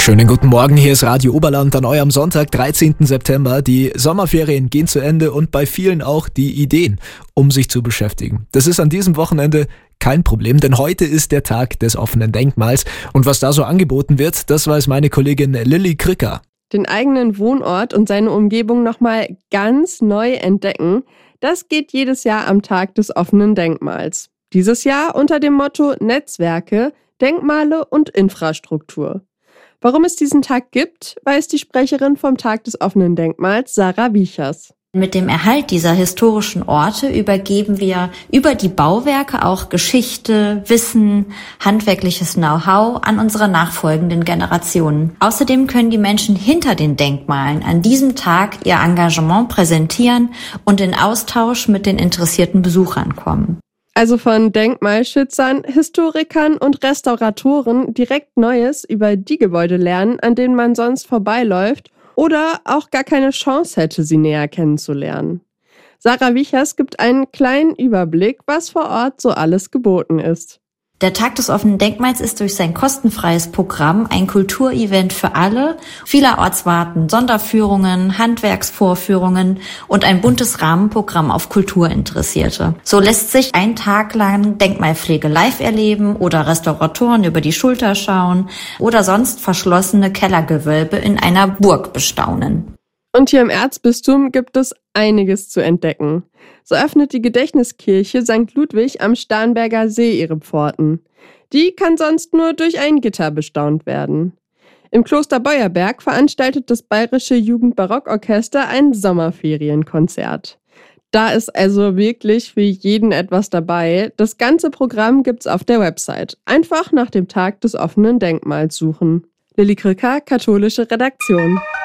Schönen guten Morgen, hier ist Radio Oberland an eurem Sonntag, 13. September. Die Sommerferien gehen zu Ende und bei vielen auch die Ideen, um sich zu beschäftigen. Das ist an diesem Wochenende kein Problem, denn heute ist der Tag des offenen Denkmals. Und was da so angeboten wird, das weiß meine Kollegin Lilly Kricker. Den eigenen Wohnort und seine Umgebung nochmal ganz neu entdecken, das geht jedes Jahr am Tag des offenen Denkmals. Dieses Jahr unter dem Motto Netzwerke, Denkmale und Infrastruktur. Warum es diesen Tag gibt, weiß die Sprecherin vom Tag des offenen Denkmals, Sarah Wiechers. Mit dem Erhalt dieser historischen Orte übergeben wir über die Bauwerke auch Geschichte, Wissen, handwerkliches Know-how an unsere nachfolgenden Generationen. Außerdem können die Menschen hinter den Denkmalen an diesem Tag ihr Engagement präsentieren und in Austausch mit den interessierten Besuchern kommen. Also von Denkmalschützern, Historikern und Restauratoren direkt Neues über die Gebäude lernen, an denen man sonst vorbeiläuft oder auch gar keine Chance hätte, sie näher kennenzulernen. Sarah Wiechers gibt einen kleinen Überblick, was vor Ort so alles geboten ist. Der Tag des offenen Denkmals ist durch sein kostenfreies Programm ein Kulturevent für alle. Vielerorts warten Sonderführungen, Handwerksvorführungen und ein buntes Rahmenprogramm auf Kulturinteressierte. So lässt sich ein Tag lang Denkmalpflege live erleben oder Restauratoren über die Schulter schauen oder sonst verschlossene Kellergewölbe in einer Burg bestaunen. Und hier im Erzbistum gibt es einiges zu entdecken. So öffnet die Gedächtniskirche St. Ludwig am Starnberger See ihre Pforten. Die kann sonst nur durch ein Gitter bestaunt werden. Im Kloster Beuerberg veranstaltet das Bayerische Jugendbarockorchester ein Sommerferienkonzert. Da ist also wirklich für jeden etwas dabei. Das ganze Programm gibt's auf der Website. Einfach nach dem Tag des offenen Denkmals suchen. Lilly Kricker, katholische Redaktion.